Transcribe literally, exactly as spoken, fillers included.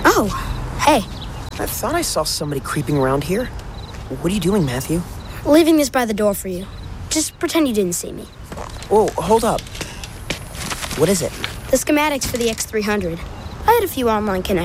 Oh, hey. I thought I saw somebody creeping around here. What are you doing, Matthew? Leaving this by the door for you. Just pretend you didn't see me. Whoa, hold up. What is it? The schematics for the X three hundred. I had a few online connections.